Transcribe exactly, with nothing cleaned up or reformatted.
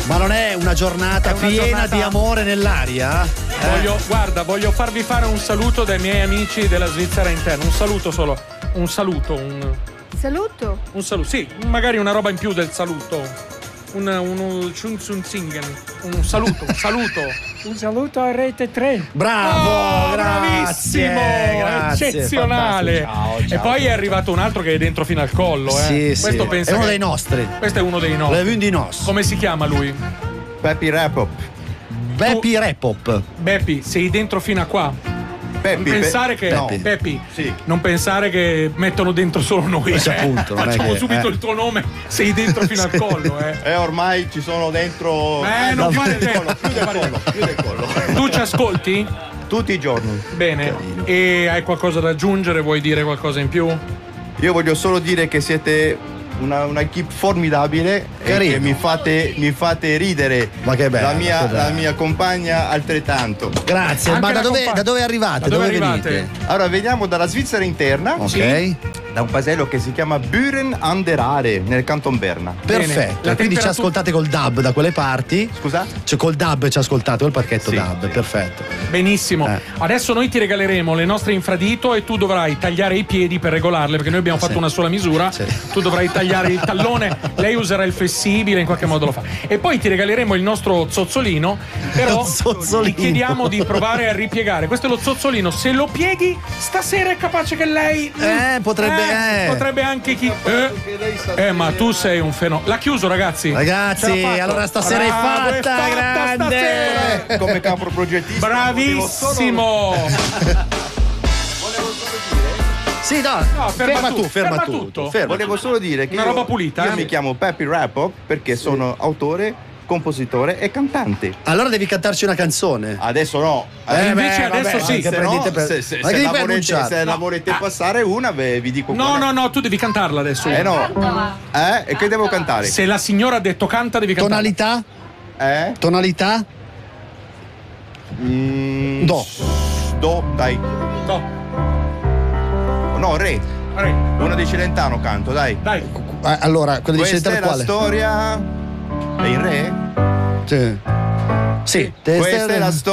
Ma non è una giornata È una piena giornata- di amore nell'aria? Eh? Voglio, guarda, voglio farvi fare un saluto dai miei amici della Svizzera interna. Un saluto solo. Un saluto, un, Saluto. un saluto. Sì, magari una roba in più del saluto. Un, un, un, un saluto, un saluto. Un saluto a Rete tre. Bravo, Oh, grazie, bravissimo, grazie, eccezionale. fantastico. Ciao, e poi ciao. è arrivato un altro che è dentro fino al collo, eh. Sì, Questo sì. pensa È uno che- dei nostri. Questo è uno dei nostri. L'hai di nostri. Come si chiama lui? Peppy Rapop. Beppi Repop. Beppi, sei dentro fino a qua. Peppi, Non pensare che no. Peppi, Sì. non pensare che mettono dentro solo noi. Sì, eh. appunto, non è Facciamo che- subito eh. il tuo nome, sei dentro fino al collo, eh. E ormai ci sono dentro. Eh, non fare chiude il collo, tempo. chiude il collo, chiude il collo. Tu ci ascolti? Tutti i giorni. Bene. E hai qualcosa da aggiungere? Vuoi dire qualcosa in più? Io voglio solo dire che siete una, una equipe formidabile e Carino. che mi fate, mi fate ridere. Ma che bello, la mia, che bello. la mia compagna altrettanto. Grazie, Anche ma da la dove, compagna- da dove arrivate? Da dove dove arrivate? venite? Allora veniamo dalla Svizzera interna, Ok, da un paesello che si chiama Buren an der Aare nel Canton Berna. perfetto. La Quindi ci temperatura- ascoltate col D A B da quelle parti. Scusa? Cioè col D A B ci ascoltate, col pacchetto Sì, D A B, sì. perfetto. Benissimo. Eh. Adesso noi ti regaleremo le nostre infradito e tu dovrai tagliare i piedi per regolarle, perché noi abbiamo fatto Sì. una sola misura. Sì. Tu dovrai tagliare il tallone, lei userà il flessibile, in qualche modo lo fa. E poi ti regaleremo il nostro zozzolino, però Lo zozzolino. ti chiediamo di provare a ripiegare. Questo è lo zozzolino, se lo pieghi stasera è capace che lei Eh, potrebbe- eh. potrebbe anche chi eh, eh, ma tu sei un fenomeno. L'ha chiuso, ragazzi. Ragazzi, Ce l'ha fatto. allora stasera è Bravo, fatta, grande. stasera. Come capo progettista. Bravissimo. Sì, no, No, ferma tu, tu, ferma, ferma tutto. tutto. Ferma. Volevo solo dire che Una io, roba pulita, io eh. mi chiamo Peppy Rapop perché sono autore, compositore e cantante. Allora devi cantarci una canzone. Adesso no. Eh, invece beh, adesso vabbè, sì. che Se, prendete no, per- se, se, Ma se che la devi volete, annunciare? se la No. volete Ah. passare una, ve, vi dico No, qual è. no, no, tu devi cantarla adesso. Eh no. Eh? E che devo cantare? Se la signora ha detto canta, devi cantare. Tonalità? Eh? Tonalità? Mm, Do. Do, dai. No. No, re. Vai. Uno di Celentano canto, dai. Dai. Eh, allora, quello di Questa è Celentano la quale? storia. È il re? Sì. Sì. Questa è la storia.